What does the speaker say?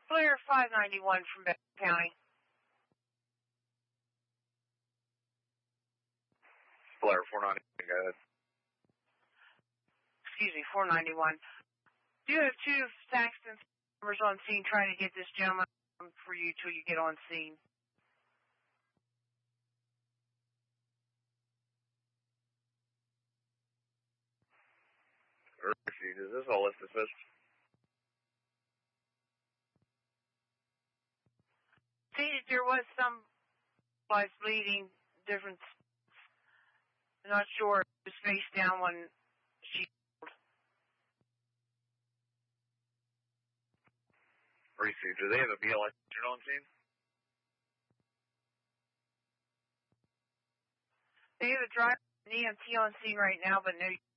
Blair 591 from Beck County. Blair 491, go ahead. Excuse me, 491. Do you have two Saxton members on scene trying to get this gentleman for you till you get on scene? Is this all list assist? See, there was some lives bleeding, different. I'm not sure. It was face down when she. Receive. Do they have a BLS on scene? They have a driver and EMT on scene right now, but no